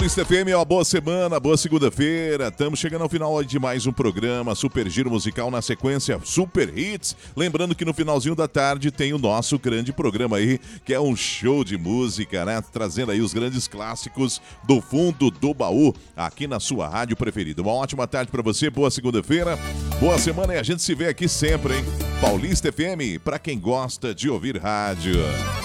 Paulista FM, uma boa semana, boa segunda-feira. Estamos chegando ao final de mais um programa Super Giro Musical, na sequência Super Hits. Lembrando que no finalzinho da tarde tem o nosso grande programa aí, que é um show de música, né? Trazendo aí os grandes clássicos do fundo do baú, aqui na sua rádio preferida. Uma ótima tarde pra você, boa segunda-feira, boa semana e a gente se vê aqui sempre, hein? Paulista FM, pra quem gosta de ouvir rádio.